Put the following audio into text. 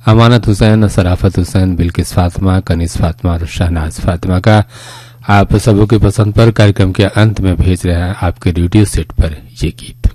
अमानत हुसैन, सराफत हुसैन, बिल्किस फातिमा, कनीस फातिमा और शहनाज फातिमा का आप सबों की पसंद पर कार्यक्रम के अंत में भेज रहे हैं आपके रेडियो सेट पर ये गीत।